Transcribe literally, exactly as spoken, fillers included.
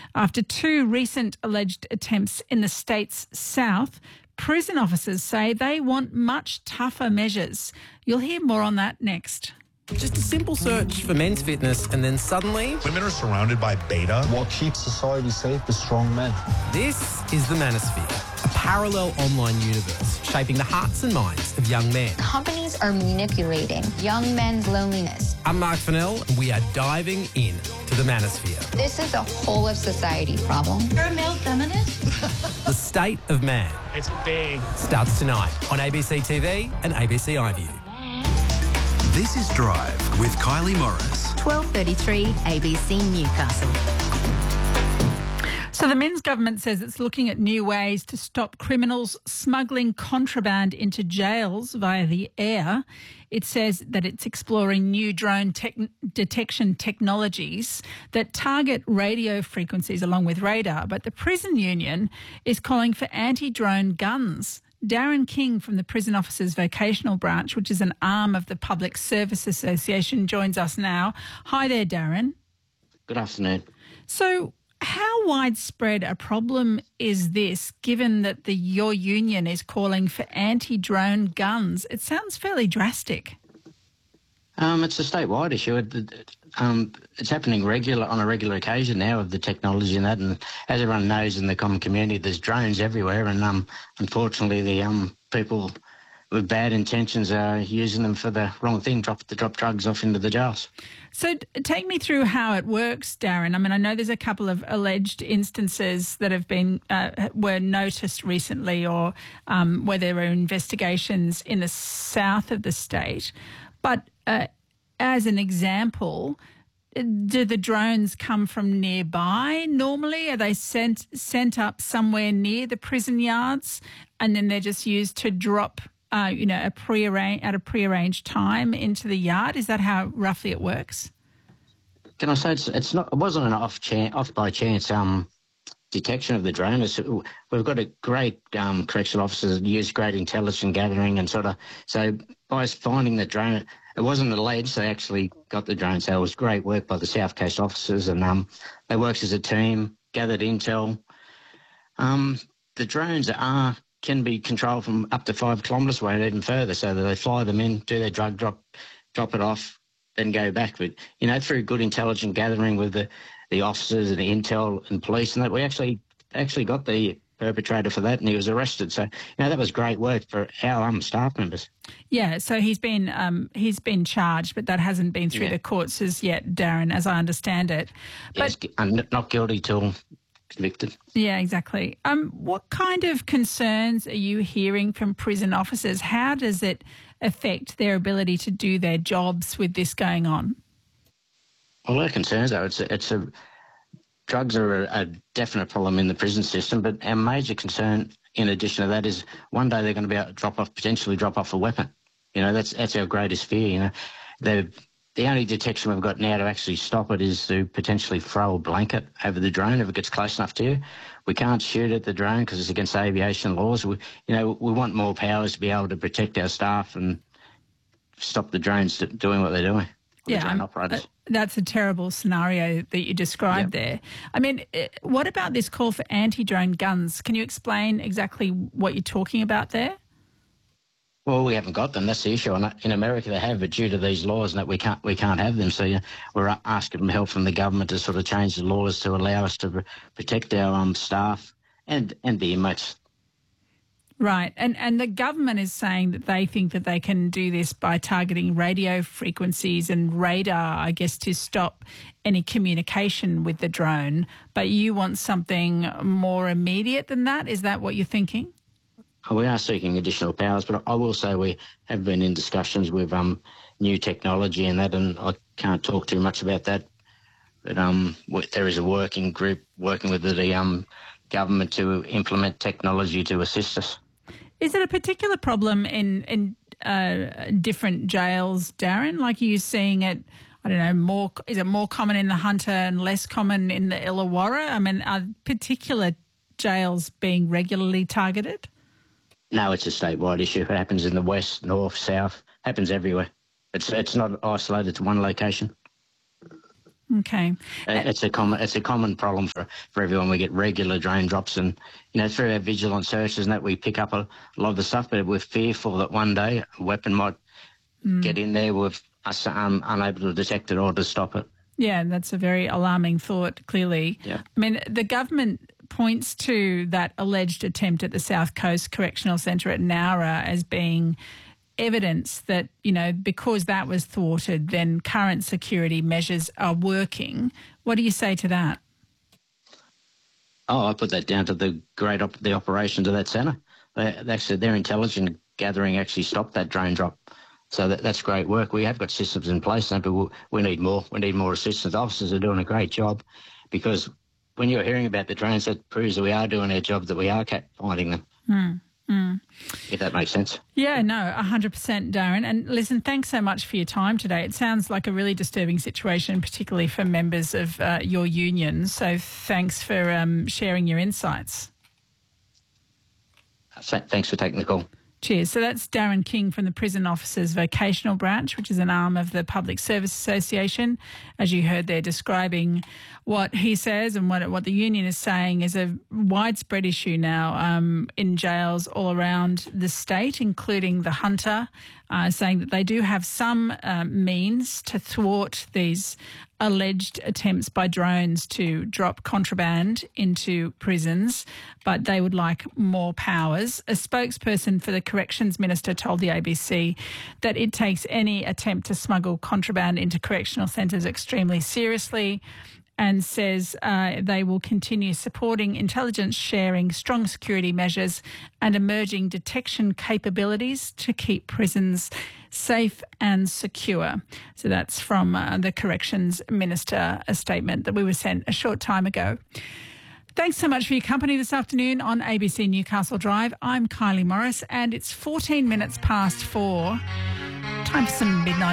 After two recent alleged attempts in the state's south, prison officers say they want much tougher measures. You'll hear more on that next. Just a simple search for men's fitness and then suddenly... women are surrounded by beta. What keeps society safe is strong men. This is the Manosphere, a parallel online universe shaping the hearts and minds of young men. Companies are manipulating young men's loneliness. I'm Mark Fennell and we are diving in to the Manosphere. This is a whole of society problem. You're a male feminist? The State of Man. It's big. Starts tonight on A B C T V and A B C iView. This is Drive with Kylie Morris. twelve thirty-three A B C Newcastle. So the Men's government says it's looking at new ways to stop criminals smuggling contraband into jails via the air. It says that it's exploring new drone tech- detection technologies that target radio frequencies along with radar. But the prison union is calling for anti-drone guns. Darren King from the Prison Officers Vocational Branch, which is an arm of the Public Service Association, joins us now. Hi there, Darren. Good afternoon. So how widespread a problem is this, given that the your union is calling for anti-drone guns? It sounds fairly drastic. Um, it's a statewide issue. It, it, um, it's happening regular on a regular occasion now of the technology and that. And as everyone knows in the common community, there's drones everywhere. And um, unfortunately, the um, people with bad intentions are using them for the wrong thing, drop to drop drugs off into the jails. So take me through how it works, Darren. I mean, I know there's a couple of alleged instances that have been uh, were noticed recently, or um, where there were investigations in the south of the state. But uh, as an example, do the drones come from nearby normally? Are they sent sent up somewhere near the prison yards and then they're just used to drop, uh, you know, a pre-arranged, at a prearranged time into the yard? Is that how roughly it works? Can I say it's, it's not? It wasn't an off chance, off by chance um, detection of the drone. It's, we've got a great um, correctional officer that use great intelligence gathering and sort of so by finding the drone. It wasn't alleged, they actually got the drone, so it was great work by the South Coast officers, and um, they worked as a team, gathered intel. Um, the drones are can be controlled from up to five kilometres away and even further, so that they fly them in, do their drug drop, drop it off, then go back. But, you know, through good intelligence gathering with the, the officers and the intel and police and that, we actually actually got the perpetrator for that, and he was arrested. So, you know, that was great work for our um, staff members. Yeah, so he's been um, he's been charged, but that hasn't been through yeah. the courts as yet, Darren, as I understand it. But yes, I'm not guilty till convicted. Yeah, exactly. Um, what kind of concerns are you hearing from prison officers? How does it affect their ability to do their jobs with this going on? Well, our concerns are it's a, it's a drugs are a, a definite problem in the prison system, but our major concern, in addition to that, is one day they're going to be able to drop off, potentially drop off a weapon. You know, that's that's our greatest fear. You know, the the only detection we've got now to actually stop it is to potentially throw a blanket over the drone if it gets close enough to you. We can't shoot at the drone because it's against aviation laws. We, you know, we want more powers to be able to protect our staff and stop the drones doing what they're doing. Yeah, drone operators. Uh, that's a terrible scenario that you described Yep. there. I mean, uh, what about this call for anti-drone guns? Can you explain exactly what you're talking about there? Well, we haven't got them. That's the issue. And in America, they have, but due to these laws, that we can't we can't have them. So yeah, we're asking help from the government to sort of change the laws to allow us to protect our um, staff and and the inmates. Right, and and the government is saying that they think that they can do this by targeting radio frequencies and radar, I guess, to stop any communication with the drone. But you want something more immediate than that? Is that what you're thinking? We are seeking additional powers, but I will say we have been in discussions with um, new technology and that, and I can't talk too much about that. But um, there is a working group working with the um, government to implement technology to assist us. Is it a particular problem in in uh, different jails, Darren? Like, are you seeing it, I don't know, more, is it more common in the Hunter and less common in the Illawarra? I mean, are particular jails being regularly targeted? No, it's a statewide issue. It happens in the west, north, south, happens everywhere. It's it's not isolated to one location. Okay. Uh, It's a common it's a common problem for, for everyone. We get regular drain drops, and you know through our vigilant searches and that we pick up a, a lot of the stuff, but we're fearful that one day a weapon might mm. get in there with us um, unable to detect it or to stop it. Yeah, that's a very alarming thought, clearly. Yeah. I mean, the government points to that alleged attempt at the South Coast Correctional Centre at Nowra as being evidence that, you know, because that was thwarted, then current security measures are working. What do you say to that? Oh, I put that down to the great op- the operations of that centre. They, they actually, their intelligence gathering actually stopped that drain drop. So that, that's great work. We have got systems in place, but we, we need more. We need more assistance. Officers are doing a great job, because when you're hearing about the drains, that proves that we are doing our job, that we are finding them. Mm. Mm. If that makes sense. Yeah, no, one hundred percent, Darren. And listen, thanks so much for your time today. It sounds like a really disturbing situation, particularly for members of uh, your union. So thanks for um, sharing your insights. Thanks for taking the call. Cheers. So that's Darren King from the Prison Officers Vocational Branch, which is an arm of the Public Service Association. As you heard, they're describing what he says and what what the union is saying is a widespread issue now um, in jails all around the state, including the Hunter, uh, saying that they do have some uh, means to thwart these alleged attempts by drones to drop contraband into prisons, but they would like more powers. A spokesperson for the Corrections Minister told the A B C that it takes any attempt to smuggle contraband into correctional centres extremely seriously, and says uh, they will continue supporting intelligence sharing, strong security measures and emerging detection capabilities to keep prisons safe and secure. So that's from uh, the Corrections Minister, a statement that we were sent a short time ago. Thanks so much for your company this afternoon on A B C Newcastle Drive. I'm Kylie Morris, and it's fourteen minutes past four. Time for some midnight